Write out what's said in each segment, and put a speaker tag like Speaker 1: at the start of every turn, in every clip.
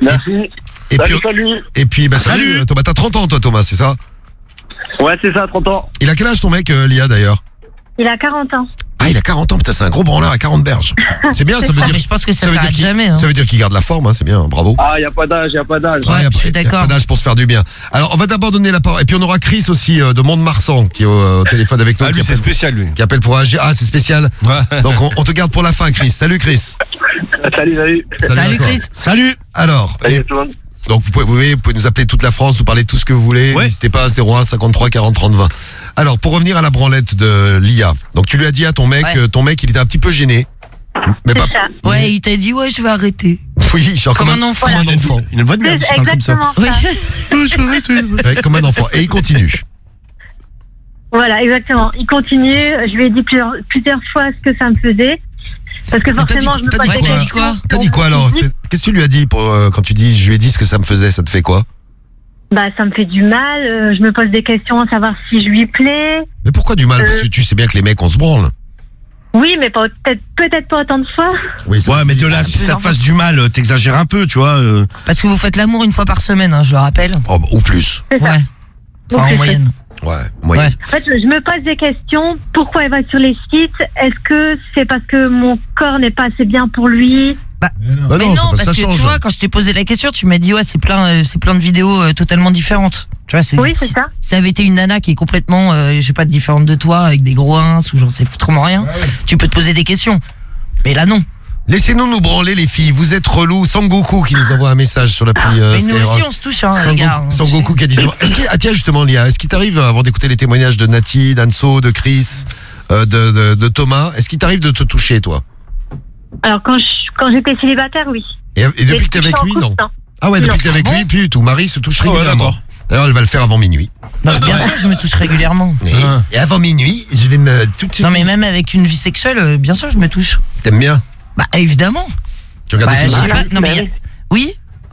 Speaker 1: Merci. Salut.
Speaker 2: Et puis, salut. Thomas, t'as 30 ans, toi, Thomas, c'est ça?
Speaker 1: Ouais, c'est ça, 30 ans.
Speaker 2: Il a quel âge ton mec, Lia, d'ailleurs?
Speaker 3: Il a 40 ans.
Speaker 2: Ah, il a 40 ans, putain, c'est un gros branleur à 40 berges. C'est bien, ça veut dire.
Speaker 4: Mais je pense que ça s'arrête jamais. Hein.
Speaker 2: Ça veut dire qu'il garde la forme, hein, c'est bien, bravo.
Speaker 1: Ah, y a pas d'âge.
Speaker 4: Ouais, je suis d'accord.
Speaker 2: Y a pas d'âge pour se faire du bien. Alors, on va d'abord donner la parole. Et puis, on aura Chris aussi, de Mont-de-Marsan, qui est au téléphone avec nous.
Speaker 5: Ah, lui, c'est spécial, lui.
Speaker 2: Qui appelle pour agir. Ah, c'est spécial.
Speaker 5: Ouais.
Speaker 2: Donc, on te garde pour la fin, Chris. Salut, Chris.
Speaker 1: Salut.
Speaker 4: Salut, Chris.
Speaker 2: Salut. Alors.
Speaker 1: Salut tout le monde.
Speaker 2: Donc vous pouvez nous appeler toute la France, vous parler de tout ce que vous voulez.
Speaker 5: Ouais.
Speaker 2: N'hésitez pas à 01 53 40 30 20. Alors pour revenir à la branlette de Lia. Donc tu lui as dit à ton mec, il était un petit peu gêné. Mais
Speaker 3: C'est
Speaker 2: pas.
Speaker 3: ça.
Speaker 4: Ouais, il t'a dit ouais, je vais arrêter.
Speaker 2: Oui, genre
Speaker 4: Comme un enfant.
Speaker 2: Comme un enfant.
Speaker 5: Il a une voix de merde,
Speaker 3: C'est
Speaker 5: il parle comme ça.
Speaker 3: exactement ça.
Speaker 2: Ouais, comme un enfant. Et il continue.
Speaker 3: Voilà, exactement. Il continue. Je lui ai dit plusieurs fois ce que ça me faisait. Parce que forcément, je me
Speaker 2: t'as dit
Speaker 3: pose des
Speaker 2: quoi
Speaker 3: questions.
Speaker 2: T'as dit quoi alors? Qu'est-ce que tu lui as dit quand tu dis je lui ai dit ce que ça me faisait? Ça te fait quoi?
Speaker 3: Bah, ça me fait du mal. Je me pose des questions à savoir si je lui plais.
Speaker 2: Mais pourquoi du mal? Parce que tu sais bien que les mecs on se branle.
Speaker 3: Oui, mais peut-être pas autant de fois.
Speaker 2: Oui,
Speaker 5: Ouais, mais de là, si ça te fasse du mal, t'exagères un peu, tu vois.
Speaker 4: Parce que vous faites l'amour une fois par semaine, hein, je le rappelle.
Speaker 2: Oh, ou plus.
Speaker 3: C'est ça.
Speaker 4: Ouais. Enfin,
Speaker 3: Donc,
Speaker 4: en moyenne.
Speaker 2: Ouais, moyen.
Speaker 4: Ouais.
Speaker 3: En fait, je me pose des questions. Pourquoi il va sur les sites? Est-ce que c'est parce que mon corps n'est pas assez bien pour lui?
Speaker 2: Bah
Speaker 4: Mais non,
Speaker 2: c'est pas-
Speaker 4: parce
Speaker 2: ça
Speaker 4: que
Speaker 2: change.
Speaker 4: tu vois, quand je t'ai posé la question, tu m'as dit ouais, c'est plein de vidéos totalement différentes. Tu vois,
Speaker 3: Oui, c'est ça.
Speaker 4: Si ça avait été une nana qui est complètement, je sais pas, différente de toi, avec des gros ins ou j'en sais foutrement rien, tu peux te poser des questions. Mais là, non.
Speaker 2: Laissez-nous nous branler les filles, vous êtes relous. Sangoku qui nous envoie un message sur l'appli
Speaker 4: Mais nous
Speaker 2: Skyrock.
Speaker 4: aussi, on se touche, hein, les gars.
Speaker 2: Sangoku qui a 19 ans. Tiens justement Lia, est-ce qu'il t'arrive, avant d'écouter les témoignages de Nati, d'Anso, de Chris, de Thomas, est-ce qu'il t'arrive de te toucher toi?
Speaker 3: Alors, quand j'étais célibataire, oui.
Speaker 2: Et depuis que t'es
Speaker 3: je
Speaker 2: avec
Speaker 3: suis en
Speaker 2: lui,
Speaker 3: couple,
Speaker 2: non? Ah ouais, depuis que t'es avec lui, plus du tout. Marie se touche régulièrement.
Speaker 5: d'accord.
Speaker 2: D'ailleurs, elle va le faire avant minuit.
Speaker 4: Non, bien sûr, je me touche régulièrement.
Speaker 2: Et avant minuit, je vais me tout de suite.
Speaker 4: Non, mais même avec une vie sexuelle, bien sûr, je me touche.
Speaker 2: T'aimes bien?
Speaker 4: Bah, évidemment.
Speaker 2: Tu regardes
Speaker 4: Bah,
Speaker 2: des
Speaker 4: je
Speaker 2: films?
Speaker 4: sais pas. Non, mais oui.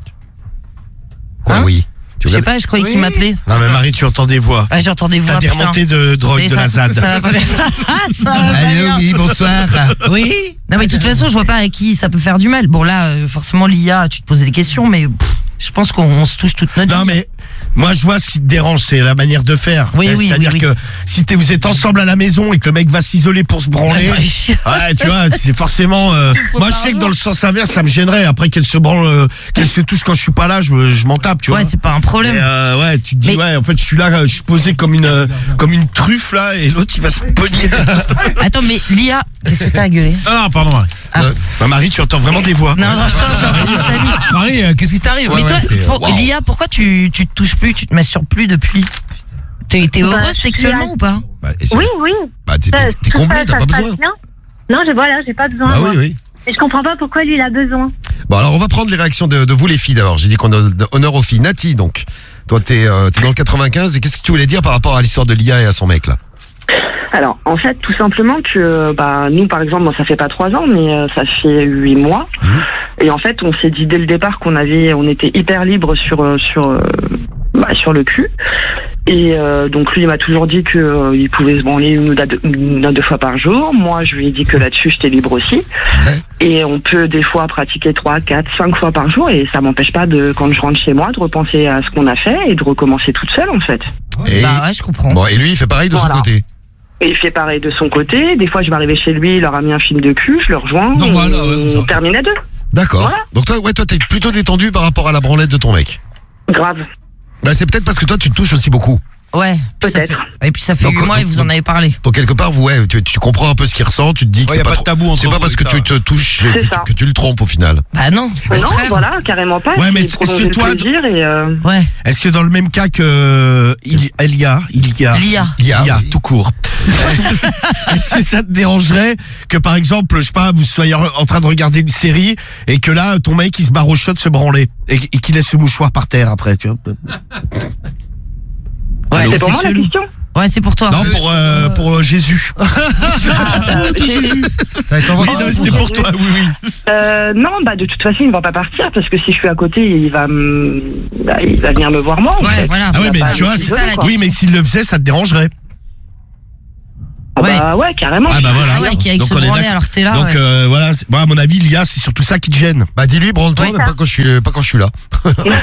Speaker 2: Quoi,
Speaker 4: Hein?
Speaker 2: oui. Tu
Speaker 4: Je sais
Speaker 2: regardes-
Speaker 4: pas, je croyais qu'il m'appelait.
Speaker 5: Non, mais Marie, tu entends des voix.
Speaker 4: Ah, j'entends des voix.
Speaker 5: T'as des
Speaker 4: putain.
Speaker 5: remontées de drogue,
Speaker 4: Mais
Speaker 5: de la ZAD.
Speaker 4: Ça va pas bien. Ça va pas
Speaker 2: Allô,
Speaker 4: bien.
Speaker 2: oui, bonsoir.
Speaker 4: Oui. Non, mais de toute façon, je vois pas à qui ça peut faire du mal. Bon, là, forcément, l'IA, tu te posais des questions, mais je pense qu'on se touche toute notre vie.
Speaker 5: Non, mais moi, je vois ce qui te dérange, c'est la manière de faire.
Speaker 4: Oui, oui,
Speaker 5: C'est-à-dire
Speaker 4: oui,
Speaker 5: que si vous êtes ensemble à la maison et que le mec va s'isoler pour se branler, ouais, tu vois, c'est forcément. Moi, je sais que dans le sens inverse, ça me gênerait. Après qu'elle se branle, qu'elle se touche quand je suis pas là, je m'en tape, tu vois.
Speaker 4: Ouais, c'est pas un problème.
Speaker 5: Et ouais, tu te dis,
Speaker 4: Mais-
Speaker 5: ouais, en fait, je suis là, je suis posé comme une truffe là, et l'autre il va se pogner.
Speaker 4: Attends, mais l'IA, qu'est-ce que t'as à gueuler?
Speaker 6: Ah, pardon, Marie.
Speaker 5: Bah, Marie, tu entends vraiment des voix.
Speaker 4: Non, j'ai entendu salut.
Speaker 6: Marie, qu'est-ce qui t'arrive?
Speaker 4: Mais toi,
Speaker 2: wow.
Speaker 4: l'IA, pourquoi tu te touches plus, tu te masturbes plus depuis? T'es
Speaker 3: Bah,
Speaker 4: heureuse
Speaker 3: je suis
Speaker 4: sexuellement
Speaker 3: là.
Speaker 4: ou pas?
Speaker 2: Bah, et c'est-
Speaker 3: Oui.
Speaker 2: Bah, t'es
Speaker 3: Tout
Speaker 2: comblé,
Speaker 3: ça,
Speaker 2: t'as
Speaker 3: ça
Speaker 2: pas
Speaker 3: se passe
Speaker 2: besoin.
Speaker 3: bien. Non, j'ai pas besoin.
Speaker 2: Bah
Speaker 3: moi.
Speaker 2: oui.
Speaker 3: Et je comprends pas pourquoi lui il a besoin.
Speaker 2: Bon, alors on va prendre les réactions de vous les filles d'abord. J'ai dit qu'on a honneur aux filles. Nati, donc, toi t'es dans le 95 et qu'est-ce que tu voulais dire par rapport à l'histoire de Lia et à son mec là?
Speaker 7: Alors, en fait, tout simplement que, nous, par exemple, ça fait pas 3 ans, mais ça fait 8 mois. Et en fait, on s'est dit dès le départ on était hyper libre sur le cul. Et donc lui, il m'a toujours dit que il pouvait se branler une ou deux fois par jour. Moi, je lui ai dit que là-dessus, j'étais libre aussi.
Speaker 2: Ouais.
Speaker 7: Et on peut des fois pratiquer 3, 4, 5 fois par jour. Et ça m'empêche pas quand je rentre chez moi, de repenser à ce qu'on a fait et de recommencer toute seule, en fait.
Speaker 2: Et,
Speaker 4: Bah ouais, je comprends.
Speaker 2: bon, et lui, il fait pareil de son
Speaker 7: Voilà.
Speaker 2: côté.
Speaker 7: Et il fait pareil de son côté. Des fois, je vais arriver chez lui, il leur a mis un film de cul, je le rejoins,
Speaker 6: Non,
Speaker 7: et
Speaker 6: voilà, ouais, ça
Speaker 7: on
Speaker 6: va.
Speaker 7: termine à 2.
Speaker 2: D'accord.
Speaker 7: Voilà.
Speaker 2: Donc toi, t'es plutôt détendu par rapport à la branlette de ton mec.
Speaker 7: Grave.
Speaker 2: Bah, c'est peut-être parce que toi, tu te touches aussi beaucoup.
Speaker 4: Ouais.
Speaker 7: Peut-être.
Speaker 4: Et puis ça fait
Speaker 2: Donc,
Speaker 4: 8 mois et vous en avez parlé.
Speaker 2: Donc quelque part, tu comprends un peu ce qu'il ressent, tu te dis que
Speaker 5: Ouais,
Speaker 2: c'est
Speaker 5: y a
Speaker 2: pas
Speaker 5: pas de
Speaker 2: trop-
Speaker 5: tabou entre
Speaker 2: c'est pas
Speaker 5: vous
Speaker 2: parce que
Speaker 5: avec
Speaker 2: tu
Speaker 5: ça.
Speaker 2: te touches
Speaker 7: C'est ça.
Speaker 2: que tu le trompes au final.
Speaker 4: Bah non.
Speaker 7: Mais non,
Speaker 4: contraire.
Speaker 7: voilà, carrément pas.
Speaker 5: Ouais, mais
Speaker 7: C'est
Speaker 5: est-ce que
Speaker 7: prolonger le
Speaker 5: toi,
Speaker 7: plaisir et
Speaker 4: Ouais.
Speaker 5: est-ce que dans le même cas que Lia,
Speaker 4: Lia.
Speaker 5: tout court. Est-ce que ça te dérangerait que par exemple, je sais pas, vous soyez en train de regarder une série et que là ton mec il se barre au shot se branler et qu'il laisse le mouchoir par terre après, tu vois?
Speaker 4: Ouais,
Speaker 7: c'est pour moi la
Speaker 4: chelou.
Speaker 7: question.
Speaker 4: Ouais, c'est pour toi.
Speaker 5: Non, pour Jésus.
Speaker 6: Ça va être
Speaker 5: Oui, non, c'était pour toi, oui.
Speaker 7: Non, de toute façon, il ne va pas partir parce que si je suis à côté, il va venir me voir moi. en
Speaker 4: Ouais,
Speaker 7: fait.
Speaker 4: voilà.
Speaker 5: Ah ouais, mais
Speaker 7: pas
Speaker 5: tu vois,
Speaker 4: c'est ça, la
Speaker 5: oui, mais s'il le faisait, ça te dérangerait.
Speaker 7: Ah Bah ouais, carrément.
Speaker 5: Ah bah voilà.
Speaker 4: Ah ouais, qui avec
Speaker 5: Donc,
Speaker 4: se
Speaker 5: on est
Speaker 4: branler
Speaker 5: d'accord.
Speaker 4: alors que t'es là.
Speaker 5: Donc
Speaker 4: ouais.
Speaker 5: voilà, moi à mon avis, Lia, c'est surtout ça qui te gêne.
Speaker 2: Bah dis-lui, branle-toi,
Speaker 3: Oui,
Speaker 2: mais
Speaker 3: ça.
Speaker 2: pas quand je suis là. En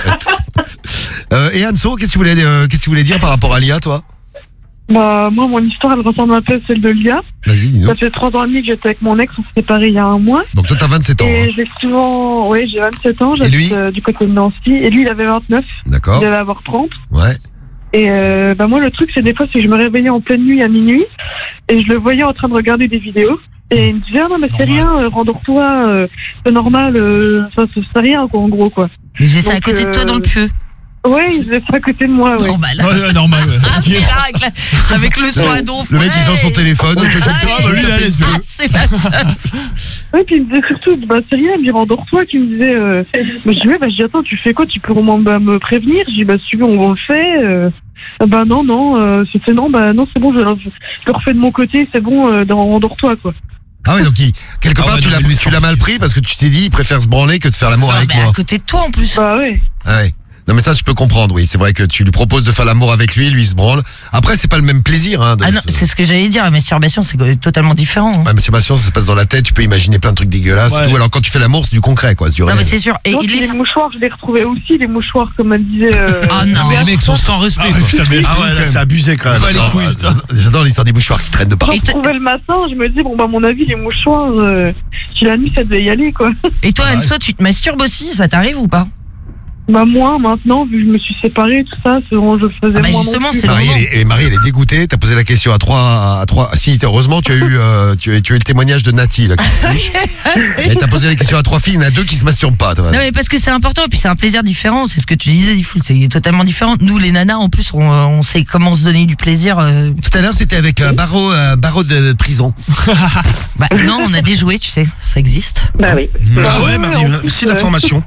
Speaker 2: fait. Et Anso, qu'est-ce que tu voulais dire par rapport à Lia, toi?
Speaker 6: Bah, moi, mon histoire, elle ressemble un peu à celle de Lia.
Speaker 2: Vas-y, dis-nous.
Speaker 6: Ça fait 3 ans et demi que j'étais avec mon ex, on s'est séparés il y a un mois.
Speaker 2: Donc toi, t'as 27 ans.
Speaker 6: Et
Speaker 2: Hein.
Speaker 6: effectivement, oui, j'ai 27 ans,
Speaker 2: Et lui
Speaker 6: j'habite du côté de Nancy. Et lui, il avait 29,
Speaker 2: D'accord.
Speaker 6: il allait avoir 30.
Speaker 2: Ouais.
Speaker 6: Et bah moi, le truc, c'est des fois, c'est que je me réveillais en pleine nuit à minuit et je le voyais en train de regarder des vidéos. Et il me disait, ah non, mais c'est rien, rendors-toi, c'est normal, ça c'est rien, quoi, en gros, quoi.
Speaker 4: Mais c'est à
Speaker 6: Donc,
Speaker 4: côté de toi dans le pieu.
Speaker 6: Ouais, il faisait ça à côté de moi, ouais.
Speaker 4: Non, bah là.
Speaker 5: Ouais, normal.
Speaker 4: Ah, c'est là, avec le son à donf.
Speaker 2: Le mec, il sort son téléphone. Que je
Speaker 5: lui, il a laissé.
Speaker 4: Ah, c'est la
Speaker 6: Ouais, puis il me disait surtout, bah c'est rien, il me dit, rendors-toi, qui me disait, bah, je dis, ouais, bah, je dis, attends, tu fais quoi, tu peux au moins me prévenir? Je dis, bah, si tu veux, on le fait, bah, non, c'est non, bah, non, c'est bon, je le refais de mon côté, c'est bon, rendors-toi, quoi.
Speaker 2: Ah ouais, donc quelque part,
Speaker 5: ouais,
Speaker 2: tu
Speaker 5: non,
Speaker 2: l'as
Speaker 5: mais lui,
Speaker 2: tu l'as mal pris parce que tu t'es dit, il préfère se branler que de faire l'amour avec
Speaker 4: mais
Speaker 2: moi.
Speaker 4: à côté de toi en plus.
Speaker 6: Bah, ouais.
Speaker 2: Ah ouais. Non mais ça je peux comprendre, oui, c'est vrai que tu lui proposes de faire l'amour avec lui il se branle. Après c'est pas le même plaisir hein.
Speaker 4: Ah non, c'est ce que j'allais dire, la masturbation c'est totalement différent. Hein.
Speaker 2: La masturbation ça se passe dans la tête, tu peux imaginer plein de trucs dégueulasses et tout. Alors quand tu fais l'amour c'est du concret quoi, c'est du
Speaker 4: Non
Speaker 2: réel.
Speaker 4: mais c'est sûr. Et
Speaker 6: Non,
Speaker 4: il
Speaker 6: les
Speaker 4: est.
Speaker 6: mouchoirs, je les retrouvais aussi, les mouchoirs, comme elle disait.
Speaker 4: Ah non.
Speaker 8: Les mecs sont sans respect. quoi.
Speaker 5: Ah ouais, là, c'est abusé quand même.
Speaker 8: Pas les couilles, putain.
Speaker 2: J'adore l'histoire des mouchoirs qui traînent de partout.
Speaker 6: Quand je trouvais le matin, je me dis, bon, bah, à mon avis, les mouchoirs, si la nuit, ça devait y aller, quoi.
Speaker 4: Et toi Anso, tu te masturbes aussi, ça t'arrive ou pas?
Speaker 6: Bah, moi, maintenant, vu que je me suis séparée, tout ça, c'est bon, je le faisais
Speaker 4: Ah bah,
Speaker 6: moins
Speaker 4: justement,
Speaker 6: non plus.
Speaker 4: c'est le moment.
Speaker 2: Marie elle est dégoûtée, t'as posé la question à trois. Si heureusement tu as eu tu as eu le témoignage de Nati là qui se touche. Et t'as posé la question à 3 filles, il y en a 2 qui se masturbent pas. Toi.
Speaker 4: Non mais parce que c'est important et puis c'est un plaisir différent, c'est ce que tu disais Diffoul, c'est totalement différent. Nous les nanas en plus on sait comment se donner du plaisir.
Speaker 2: Tout à l'heure c'était avec un barreau de prison.
Speaker 4: Bah non, on a des jouets, tu sais, ça existe.
Speaker 7: Bah oui.
Speaker 5: Ah ouais, Marie, merci l'information.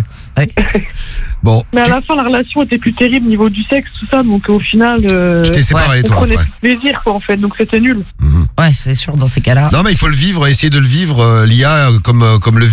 Speaker 2: Bon,
Speaker 6: Mais à la fin, la relation était plus terrible niveau du sexe, tout ça, donc au final,
Speaker 2: tu t'es séparé
Speaker 6: on
Speaker 2: toi
Speaker 6: prenait
Speaker 2: après.
Speaker 6: plus de plaisir, quoi, en fait, donc c'était nul.
Speaker 4: Ouais, c'est sûr dans ces cas-là.
Speaker 2: Non mais il faut le vivre, essayer de le vivre l'IA comme le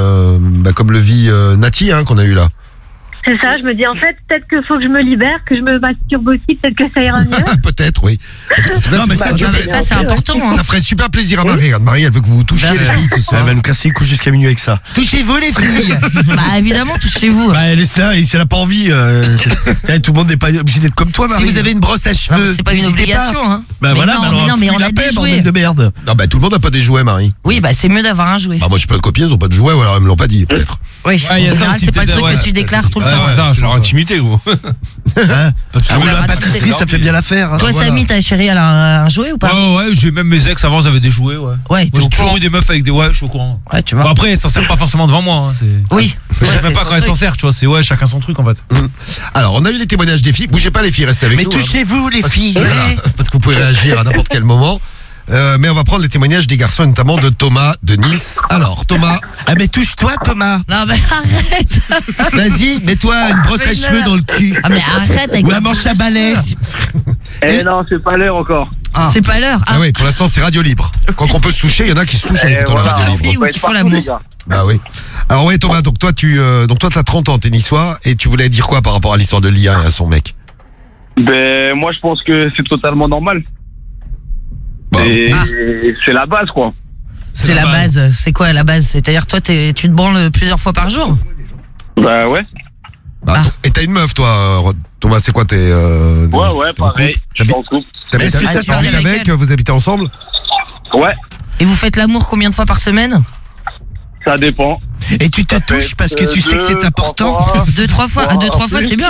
Speaker 2: vit Nati hein, qu'on a eu là.
Speaker 3: C'est ça, je me dis en fait, peut-être qu'il faut que je me libère, que je me masturbe aussi, peut-être que ça ira mieux.
Speaker 2: Peut-être oui.
Speaker 5: Non mais ça,
Speaker 4: Non, mais ça c'est important. Hein.
Speaker 2: Ça ferait super plaisir à Marie. Marie elle veut que vous vous touchiez les filles ce soir.
Speaker 5: Elle va nous casser les couilles jusqu'à minuit avec ça.
Speaker 2: Touchez-vous les filles.
Speaker 4: Bah évidemment, touchez-vous.
Speaker 5: Bah elle est là et si elle a pas envie, tout le monde n'est pas obligé d'être comme toi Marie.
Speaker 2: Si vous avez une brosse à
Speaker 4: Non, mais
Speaker 2: cheveux,
Speaker 4: c'est pas une
Speaker 2: n'hésitez
Speaker 4: obligation. Hein.
Speaker 5: Bah
Speaker 4: Mais
Speaker 5: voilà,
Speaker 4: non,
Speaker 5: bah
Speaker 4: mais
Speaker 5: alors
Speaker 4: non, mais on
Speaker 5: la
Speaker 4: a des
Speaker 5: paix,
Speaker 4: jouets.
Speaker 5: bordel de merde.
Speaker 2: Non bah tout le monde n'a pas des jouets Marie.
Speaker 4: Oui, bah c'est mieux d'avoir un jouet.
Speaker 2: Bah moi j'ai plein de copines, elles ont pas de jouets ou alors elles me l'ont pas dit peut-être.
Speaker 4: Oui,
Speaker 8: Ouais, il y a
Speaker 4: en
Speaker 8: ça
Speaker 4: général,
Speaker 8: aussi,
Speaker 4: c'est pas le
Speaker 8: peut-être,
Speaker 4: truc
Speaker 8: ouais.
Speaker 4: que tu déclares tout le
Speaker 8: Ouais,
Speaker 4: temps.
Speaker 8: c'est ça,
Speaker 9: c'est leur intimité, gros.
Speaker 5: Hein
Speaker 8: Pas de
Speaker 5: Ah oui,
Speaker 8: soucis.
Speaker 5: la pâtisserie, ça fait bien l'affaire. Hein.
Speaker 4: Toi
Speaker 2: voilà.
Speaker 4: Samy, ta chérie, elle a un jouet ou pas?
Speaker 8: Ouais, j'ai même mes ex avant, j'avais des jouets, ouais.
Speaker 4: Ouais, t'es
Speaker 8: Moi,
Speaker 4: au
Speaker 8: j'ai toujours
Speaker 4: courant.
Speaker 8: eu des meufs avec des ouais, je suis au courant.
Speaker 4: Ouais, tu
Speaker 8: Bon,
Speaker 4: vois.
Speaker 8: après, elle s'en sert pas forcément devant moi. Hein, c'est...
Speaker 4: Oui.
Speaker 8: Je
Speaker 4: Ouais,
Speaker 8: sais
Speaker 4: c'est
Speaker 8: même pas
Speaker 4: son
Speaker 8: quand elle s'en
Speaker 4: truc.
Speaker 8: sert, tu vois. C'est ouais, chacun son truc en fait.
Speaker 2: Alors on a eu les témoignages des filles, bougez pas les filles, restez avec
Speaker 5: Mais
Speaker 2: nous.
Speaker 5: touchez-vous les filles.
Speaker 2: Voilà, parce que vous pouvez réagir à n'importe quel moment. Mais on va prendre les témoignages des garçons, et notamment de Thomas de Nice. Alors Thomas,
Speaker 5: Ah mais touche-toi Thomas.
Speaker 4: Non mais arrête.
Speaker 2: vas-y, mets-toi une brosse à cheveux dans le cul.
Speaker 4: Ah mais arrête avec
Speaker 5: Ou un manche à balai.
Speaker 1: Non, c'est pas l'heure encore.
Speaker 2: Ah.
Speaker 4: C'est pas l'heure.
Speaker 2: Ah oui, pour l'instant c'est radio libre. Quand on peut se toucher, il y en a qui se touchent en écoutant la radio libre.
Speaker 4: Oui, ou qui font l'amour.
Speaker 2: Bah oui. Alors oui Thomas, donc toi t'as 30 ans, t'es niçois, et tu voulais dire quoi par rapport à l'histoire de Lia et à son mec?
Speaker 1: Ben, moi, je pense que c'est totalement normal.
Speaker 2: Bah,
Speaker 1: Et c'est la base, quoi.
Speaker 4: C'est la base. C'est quoi la base? C'est-à-dire toi tu te branles plusieurs fois par jour?
Speaker 1: Bah ouais.
Speaker 2: bah, et t'as une meuf toi, Thomas, c'est quoi t'es
Speaker 1: Ouais,
Speaker 2: t'es en
Speaker 1: pareil.
Speaker 2: couple
Speaker 1: Je suis en couple.
Speaker 2: T'habites
Speaker 5: Est-ce que ça
Speaker 2: t'habites
Speaker 4: t'arrive avec
Speaker 2: avec,
Speaker 4: elle
Speaker 2: vous habitez ensemble?
Speaker 1: Ouais,
Speaker 4: Et vous faites l'amour combien de fois par semaine?
Speaker 1: ça dépend.
Speaker 5: Et tu te touches parce que tu sais que c'est important.
Speaker 4: 2-3 fois. Ah, 2-3 fois, c'est bien.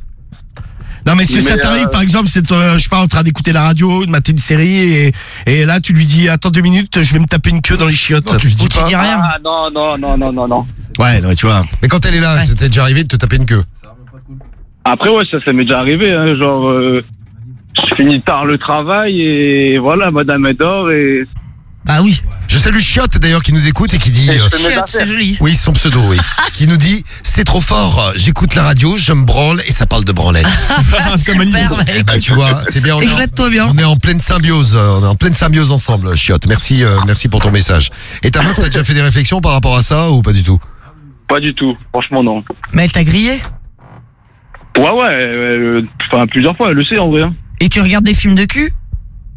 Speaker 5: Non mais si ça t'arrive par exemple, c'est je suis pas en train d'écouter la radio, de mater une série et là tu lui dis attends 2 minutes, je vais me taper une queue dans les chiottes.
Speaker 2: Non, tu le dis
Speaker 4: Ou tu
Speaker 2: pas.
Speaker 4: dis rien.
Speaker 1: Ah non.
Speaker 5: Ouais, non, tu vois.
Speaker 2: Mais quand elle est là,
Speaker 4: Ouais.
Speaker 2: c'était déjà arrivé de te taper une queue?
Speaker 1: Après, ouais, ça m'est déjà arrivé. Hein, genre, je finis tard le travail et voilà, madame elle dort et...
Speaker 4: Bah oui.
Speaker 2: Je salue Chiotte d'ailleurs qui nous écoute et qui dit
Speaker 4: Chiotte, c'est joli.
Speaker 2: oui, son pseudo, oui. Qui nous dit c'est trop fort, j'écoute la radio, je me branle et ça parle de branlette.
Speaker 4: Super, bah,
Speaker 2: Eh ben,
Speaker 4: écoute,
Speaker 2: tu vois, c'est bien,
Speaker 4: éclate-toi bien.
Speaker 2: on est en pleine symbiose, ensemble, Chiotte. Merci pour ton message. Et ta meuf, t'as déjà fait des réflexions par rapport à ça ou pas du tout?
Speaker 1: Pas du tout, franchement non.
Speaker 4: Mais elle t'a grillé?
Speaker 1: Ouais, enfin plusieurs fois, elle le sait en vrai. Hein.
Speaker 4: Et tu regardes des films de cul?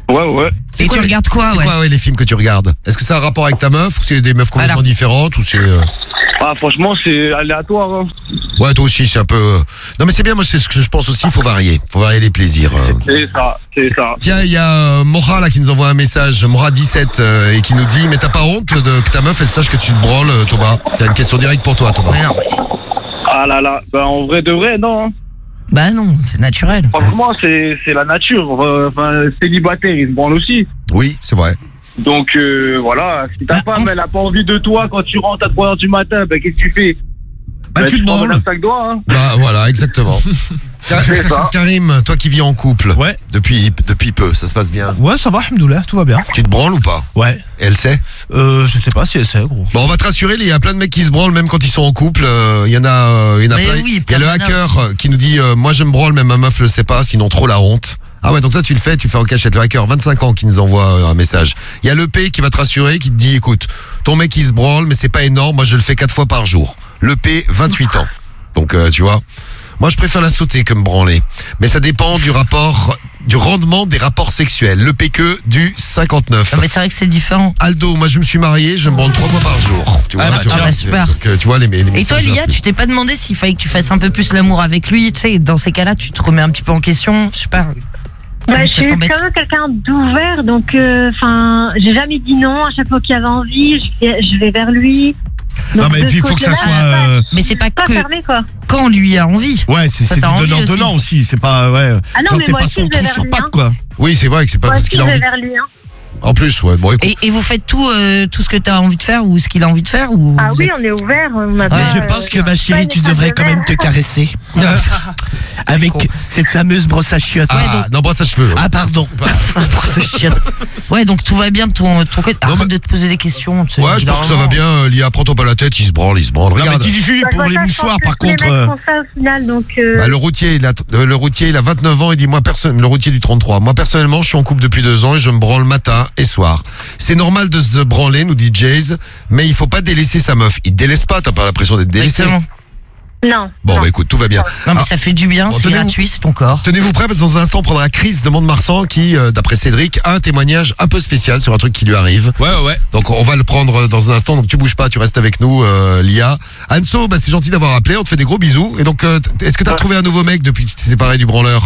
Speaker 1: Ouais.
Speaker 4: Et tu regardes quoi,
Speaker 2: C'est
Speaker 4: ouais?
Speaker 2: quoi les films que tu regardes? Est-ce que ça a un rapport avec ta meuf ou c'est des meufs complètement
Speaker 4: Voilà.
Speaker 2: différentes ou c'est
Speaker 1: Ah, franchement, c'est aléatoire. Hein.
Speaker 2: Ouais, toi aussi, c'est un peu. Non, mais c'est bien. Moi, c'est ce que je pense aussi. Il faut varier les plaisirs.
Speaker 1: C'est ça.
Speaker 2: Tiens, il y a Mora là qui nous envoie un message, Mora 17, et qui nous dit: mais t'as pas honte que ta meuf elle sache que tu te branles, Thomas? T'as une question directe pour toi, Thomas.
Speaker 4: Ouais, non.
Speaker 1: Ah là là, ben en vrai de vrai, non. Hein.
Speaker 4: Bah non, c'est naturel.
Speaker 1: Franchement, c'est la nature. Enfin, célibataire, il se branle aussi.
Speaker 2: Oui, c'est vrai.
Speaker 1: Donc voilà, si ta
Speaker 4: Bah,
Speaker 1: femme elle a pas envie de toi quand tu rentres à 3h du matin, ben qu'est-ce que tu fais?
Speaker 5: Bah, tu te
Speaker 1: prends
Speaker 5: branles.
Speaker 1: un sac doigts, hein.
Speaker 2: Bah voilà, exactement.
Speaker 1: C'est ça.
Speaker 2: Karim, toi qui vis en couple,
Speaker 5: Ouais.
Speaker 2: depuis peu, ça se passe bien.
Speaker 5: Ouais, ça va, alhamdoulilah, tout va bien.
Speaker 2: Tu te branles ou pas?
Speaker 5: Ouais.
Speaker 2: Et elle sait?
Speaker 5: Je sais pas si elle sait, gros.
Speaker 2: Bon, on va te rassurer, il y a plein de mecs qui se branlent même quand ils sont en couple. Il y en a
Speaker 4: Mais
Speaker 2: plein.
Speaker 4: oui,
Speaker 2: Il y a le
Speaker 4: plein de
Speaker 2: hacker qui nous dit moi je me branle, mais ma meuf le sait pas, sinon trop la honte. Ah ouais, donc toi tu le fais en cachette. Le hacker, 25 ans, qui nous envoie un message. Il y a le P qui va te rassurer, qui te dit écoute, ton mec il se branle, mais c'est pas énorme, moi je le fais 4 fois par jour. Le P, 28 ans. Donc tu vois, moi je préfère la sauter que me branler. Mais ça dépend du rendement des rapports sexuels. Le PQ du 59.
Speaker 4: Ah, mais c'est vrai que c'est différent.
Speaker 2: Aldo, moi je me suis marié, je me branle 3 fois par jour. Tu vois,
Speaker 5: Ah bah,
Speaker 2: tu vois.
Speaker 4: tiens. Super.
Speaker 2: Donc, tu vois les
Speaker 4: Et toi,
Speaker 2: messages
Speaker 4: Lia,
Speaker 2: un peu.
Speaker 4: tu t'es pas demandé s'il fallait que tu fasses un peu plus l'amour avec lui, tu sais, dans ces cas-là, tu te remets un petit peu en question, je sais pas.
Speaker 3: Bah, je
Speaker 4: Ça
Speaker 3: suis
Speaker 4: t'embête.
Speaker 3: quand même quelqu'un d'ouvert, donc j'ai jamais dit non. À chaque fois qu'il avait envie, je vais vers lui. Donc,
Speaker 5: Non, mais
Speaker 3: de ce
Speaker 5: il faut que ça
Speaker 3: côté-là,
Speaker 5: soit.
Speaker 4: Mais c'est pas
Speaker 3: pas
Speaker 4: que
Speaker 3: fermé, quoi.
Speaker 4: quand lui a envie.
Speaker 5: Ouais, c'est
Speaker 4: Ça
Speaker 5: du
Speaker 4: t'a envie
Speaker 5: donnant-donnant aussi. C'est pas. Ouais.
Speaker 3: Ah non,
Speaker 5: Genre,
Speaker 3: mais
Speaker 5: t'es
Speaker 3: moi
Speaker 5: pas
Speaker 3: aussi,
Speaker 5: son
Speaker 3: je vais
Speaker 5: trou
Speaker 3: vers
Speaker 5: sur
Speaker 3: lui,
Speaker 5: patte,
Speaker 3: hein.
Speaker 5: quoi.
Speaker 2: Oui, c'est vrai que c'est pas
Speaker 3: Moi
Speaker 2: parce
Speaker 3: aussi,
Speaker 2: qu'il
Speaker 3: je
Speaker 2: a
Speaker 3: vais
Speaker 2: envie.
Speaker 3: vers lui. Hein.
Speaker 2: En plus, ouais. Bon, écoute.
Speaker 4: Et vous faites tout ce que tu as envie de faire ou ce qu'il a envie de faire ou
Speaker 3: Ah
Speaker 4: vous
Speaker 3: oui,
Speaker 4: êtes-
Speaker 3: on est ouvert. On a
Speaker 4: Mais
Speaker 3: pas,
Speaker 5: Je pense que ma chérie,
Speaker 3: pas
Speaker 5: tu
Speaker 3: une
Speaker 5: devrais
Speaker 3: phrase
Speaker 5: quand
Speaker 3: de
Speaker 5: même te
Speaker 3: merde.
Speaker 5: caresser. Avec
Speaker 4: con.
Speaker 5: cette fameuse brosse à chiottes.
Speaker 2: Ah, non, brosse à cheveux.
Speaker 5: Ah, pardon.
Speaker 4: Ah, pour ce chien. Ouais, donc tout va bien de ton côté. Arrête
Speaker 2: mais-
Speaker 4: de te poser des questions. tu sais,
Speaker 2: Ouais, je pense que ça va bien. Lia, prends-toi pas la tête, il se branle.
Speaker 5: Non, mais
Speaker 2: Regarde.
Speaker 5: dis-lui
Speaker 3: Bah,
Speaker 5: pour
Speaker 3: comme
Speaker 5: les
Speaker 3: ça, je
Speaker 5: mouchoirs,
Speaker 3: pense que
Speaker 5: par
Speaker 3: tous les
Speaker 5: contre.
Speaker 3: mecs font ça au final, donc.
Speaker 2: Bah, le routier, il a 29 ans, il dit, le routier du 33. Moi, personnellement, je suis en couple depuis 2 ans et je me branle matin et soir. C'est normal de se branler, nous dit Jays, mais il faut pas délaisser sa meuf. Il te délaisse pas, t'as pas l'impression d'être délaissé.
Speaker 4: Exactement.
Speaker 3: Non.
Speaker 2: Bon,
Speaker 3: non.
Speaker 2: bah, écoute, tout va bien.
Speaker 4: Non, mais
Speaker 2: Ah,
Speaker 4: ça fait du bien,
Speaker 2: bon,
Speaker 4: c'est
Speaker 2: tenez-vous-
Speaker 4: gratuit, c'est ton corps.
Speaker 2: Tenez-vous prêts parce que dans un instant, on prendra Chris de Mont-de-Marsan qui, d'après Cédric, a un témoignage un peu spécial sur un truc qui lui arrive.
Speaker 8: Ouais.
Speaker 2: Donc on va le prendre dans un instant, donc tu bouges pas, tu restes avec nous, Lia. Anso, bah, c'est gentil d'avoir appelé, on te fait des gros bisous. Et donc, est-ce que t'as trouvé un nouveau mec depuis que tu t'es séparé du branleur?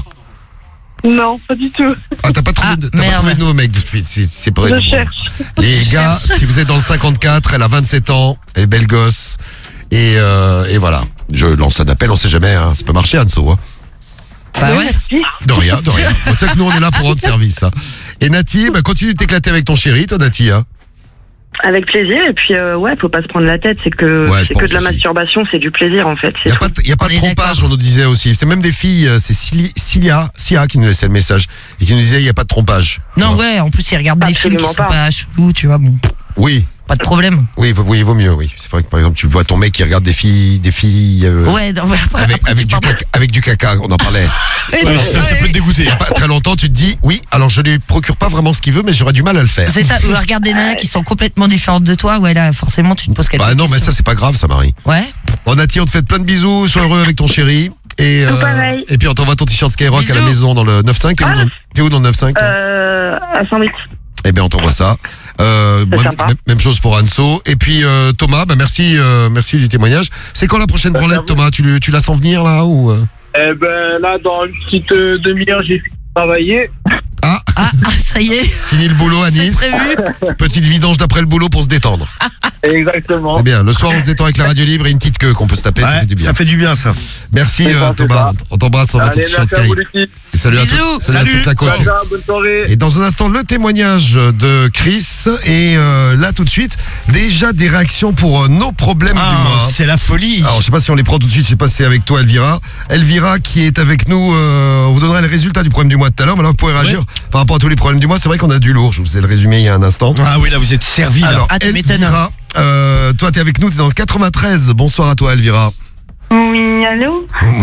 Speaker 6: Non, pas du tout.
Speaker 2: Ah, t'as pas trouvé,
Speaker 4: Ah,
Speaker 2: t'as pas
Speaker 4: merde.
Speaker 2: trouvé de nouveau mec depuis que tu t'es séparé
Speaker 6: Je
Speaker 2: du branleur.
Speaker 6: cherche.
Speaker 2: Les gars, si vous êtes dans le 54, elle a 27 ans, elle est belle gosse. Et voilà, je lance un appel, on sait jamais, hein. Ça peut marcher, Anso. Hein.
Speaker 4: Bah
Speaker 6: Oui,
Speaker 4: ouais.
Speaker 6: merci.
Speaker 2: De rien, de rien. Tu sais que nous, on est là pour rendre service. Hein. Et Nati, bah, continue de t'éclater avec ton chéri, toi, Nati. Hein.
Speaker 7: Avec plaisir, et puis ouais, faut pas se prendre la tête, c'est que
Speaker 2: Ouais, je
Speaker 7: c'est que
Speaker 2: pense
Speaker 7: de la
Speaker 2: aussi.
Speaker 7: masturbation, c'est du plaisir en fait.
Speaker 2: Il
Speaker 7: c'est
Speaker 2: n'y a pas
Speaker 4: On
Speaker 2: de
Speaker 4: est
Speaker 2: trompage,
Speaker 4: d'accord.
Speaker 2: on nous disait aussi. C'est même des filles, c'est Sia qui nous laissait le message. Et qui nous disait, il n'y a pas de trompage.
Speaker 4: Non,
Speaker 2: Tu vois.
Speaker 4: ouais, en plus, il regarde des films qui
Speaker 7: Absolument
Speaker 4: sont
Speaker 7: pas.
Speaker 4: pas chelous, tu vois, bon,
Speaker 2: Oui,
Speaker 4: pas de problème.
Speaker 2: il vaut mieux, oui. C'est vrai que par exemple, tu vois ton mec qui regarde des filles
Speaker 4: Ouais, non, mais après, après, tu parles-
Speaker 2: avec du caca, on en parlait.
Speaker 8: Ça peut te dégoûter.
Speaker 2: Pas très longtemps, tu te dis, oui, alors je lui procure pas vraiment ce qu'il veut, mais j'aurais du mal à le faire.
Speaker 4: C'est ça, ou regarde des nanas qui sont complètement différentes de toi, ouais, là, forcément, tu te poses quelques
Speaker 2: Bah non, mais
Speaker 4: questions.
Speaker 2: ça, c'est pas grave, ça, Marie.
Speaker 4: Ouais.
Speaker 2: Bon, Nati, on te fait plein de bisous, sois heureux avec ton chéri. Et,
Speaker 3: Tout pareil.
Speaker 2: et puis on t'envoie ton t-shirt Skyrock à la
Speaker 4: Bisous.
Speaker 2: maison dans le 9-5. T'es où dans le 9-5 toi
Speaker 7: à Saint-Vite.
Speaker 2: Eh bien, on t'envoie ça.
Speaker 7: sympa.
Speaker 2: Même chose pour Anso. Et puis Thomas, bah merci du témoignage. C'est quand la prochaine branlette, Thomas? Tu la sens venir là ou
Speaker 1: Eh ben là, dans une petite demi-heure, j'ai fini de travailler.
Speaker 2: Ah,
Speaker 4: Ah, ça y est,
Speaker 2: fini le boulot à
Speaker 4: c'est
Speaker 2: Nice.
Speaker 4: prévu.
Speaker 2: Petite vidange d'après le boulot pour se détendre.
Speaker 1: Exactement.
Speaker 2: C'est bien. Le soir, on se détend avec la radio libre et une petite queue qu'on peut se taper. Ça
Speaker 5: Ouais,
Speaker 2: fait du bien.
Speaker 5: ça fait du bien, ça.
Speaker 2: Merci
Speaker 1: C'est ça, c'est
Speaker 2: Thomas.
Speaker 1: ça.
Speaker 2: On t'embrasse. On va ton
Speaker 1: Allez,
Speaker 2: t-shirt
Speaker 1: merci à
Speaker 2: Sky.
Speaker 1: vous les filles.
Speaker 2: Et salut,
Speaker 4: Bisous.
Speaker 2: salut à toute la côte.
Speaker 1: Ciao, bonne soirée.
Speaker 2: Et dans un instant, le témoignage de Chris. Et là, tout de suite, déjà des réactions pour nos problèmes du
Speaker 5: Ah,
Speaker 2: mois.
Speaker 5: c'est la folie.
Speaker 2: Alors, je sais pas si on les prend tout de suite, je sais pas si c'est avec toi, Elvira. Elvira qui est avec nous, on vous donnera les résultats du problème du mois tout à l'heure. Mais là, vous pouvez réagir par rapport à tous les problèmes du mois. C'est vrai qu'on a du lourd. Je vous ai le résumé il y a un instant.
Speaker 5: Ah oui, là, vous êtes servi. là.
Speaker 2: Alors,
Speaker 4: Ah, tu m'étonnes.
Speaker 2: Elvira, toi, t'es avec nous, t'es dans le 93. Bonsoir à toi, Elvira.
Speaker 6: Oui, allô?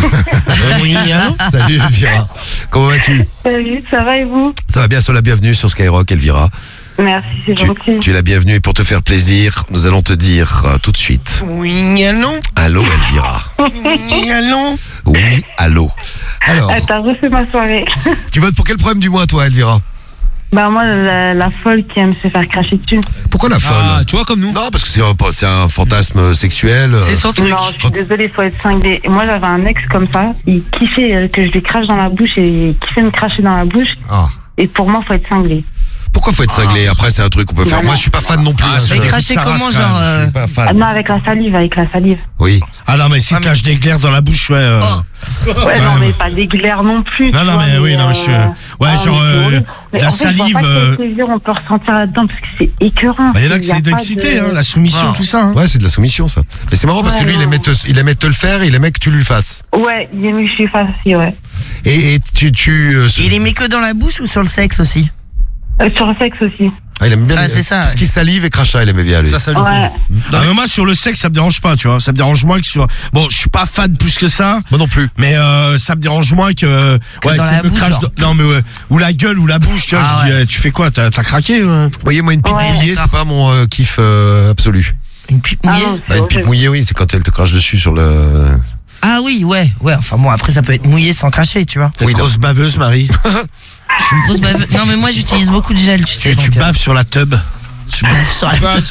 Speaker 5: Oui, hein.
Speaker 2: Salut, Elvira. Comment vas-tu?
Speaker 6: Salut, ça va et vous?
Speaker 2: Ça va bien, sois la bienvenue sur Skyrock, Elvira.
Speaker 6: Merci, c'est gentil.
Speaker 2: Tu es la bienvenue et pour te faire plaisir, nous allons te dire tout de suite.
Speaker 5: Oui, allons.
Speaker 2: Allô, Elvira.
Speaker 5: Oui, allons.
Speaker 2: Oui, allô. Alors,
Speaker 6: Attends, refais ma soirée.
Speaker 2: tu votes pour quel problème du mois, toi, Elvira?
Speaker 9: Bah moi, la folle qui aime se faire cracher dessus.
Speaker 2: Pourquoi la folle?
Speaker 8: Ah, tu vois, comme nous.
Speaker 2: Non, parce que c'est un fantasme sexuel.
Speaker 4: C'est son truc.
Speaker 9: Non, je suis désolée, faut être cinglé. Et moi, j'avais un ex comme ça, il kiffait que je lui crache dans la bouche et il kiffait me cracher dans la bouche.
Speaker 2: Ah.
Speaker 9: Et pour moi, faut être cinglé.
Speaker 2: Pourquoi faut être cinglé? Après, c'est un truc qu'on peut faire.
Speaker 9: Bah,
Speaker 2: Moi, je suis pas fan non plus.
Speaker 8: Ah,
Speaker 2: hein.
Speaker 8: c'est
Speaker 4: Mais cracher comment, genre
Speaker 2: Je suis pas fan.
Speaker 9: Ah, non, avec la salive.
Speaker 2: Oui.
Speaker 5: Ah non, mais si tu lâches des glaires dans la bouche, ouais.
Speaker 9: Ouais, non, mais pas des glaires non plus.
Speaker 5: Non,
Speaker 9: tu
Speaker 5: non,
Speaker 9: vois,
Speaker 5: mais oui, non,
Speaker 9: ouais,
Speaker 5: genre,
Speaker 9: mais c'est horrible. Mais
Speaker 5: la
Speaker 9: en fait, je vois
Speaker 5: salive.
Speaker 9: pas quel plaisir on peut ressentir là-dedans parce que c'est écœurant.
Speaker 5: Bah, il y en a qui
Speaker 9: Il y a
Speaker 5: c'est
Speaker 9: pas
Speaker 5: d'exciter,
Speaker 9: de-
Speaker 5: hein, la soumission, tout ça. Hein.
Speaker 2: Ouais, c'est de la soumission, ça. Mais c'est marrant parce que
Speaker 9: Ouais,
Speaker 2: lui, il
Speaker 9: non.
Speaker 2: aimait te le faire et il aimait que tu lui le fasses.
Speaker 9: Ouais, il aime que je suis face aussi, ouais.
Speaker 2: Et
Speaker 4: Il aimait que dans la bouche ou sur le sexe aussi?
Speaker 9: Sur le sexe aussi.
Speaker 2: Ah, il aime bien
Speaker 4: Ah, c'est ça,
Speaker 2: tout ce qui salive et crachat, il aimait bien, lui.
Speaker 8: Ça lui
Speaker 9: Ouais.
Speaker 5: Non, mais moi, sur le sexe, ça me dérange pas, tu vois. Ça me dérange moins que sur. Bon, je suis pas fan plus que ça.
Speaker 2: Moi non plus.
Speaker 5: Mais ça me dérange moins que ouais,
Speaker 4: dans
Speaker 5: c'est
Speaker 4: la
Speaker 5: me
Speaker 4: bouche,
Speaker 5: crache
Speaker 4: genre.
Speaker 5: non mais ou la gueule ou la bouche, tu vois,
Speaker 4: Ah
Speaker 5: je dis
Speaker 4: ouais.
Speaker 5: tu fais quoi, t'as craqué
Speaker 2: Vous voyez, moi, une pipe
Speaker 9: Ouais,
Speaker 2: mouillée, c'est pas mon kiff absolu.
Speaker 4: Une pipe
Speaker 9: Ah
Speaker 4: mouillée?
Speaker 9: non,
Speaker 2: Bah,
Speaker 9: c'est
Speaker 2: une pipe
Speaker 9: horrible.
Speaker 2: mouillée, oui, c'est quand elle te crache dessus sur le.
Speaker 4: Ah oui, ouais. Enfin bon, après ça peut être mouillé sans cracher, tu vois.
Speaker 5: T'es une
Speaker 2: Oui,
Speaker 5: grosse baveuse, Marie.
Speaker 4: Je suis une grosse baveuse. Non mais moi j'utilise beaucoup de gel, tu sais.
Speaker 5: Tu
Speaker 4: donc,
Speaker 5: baves sur la tub.
Speaker 4: je bave sur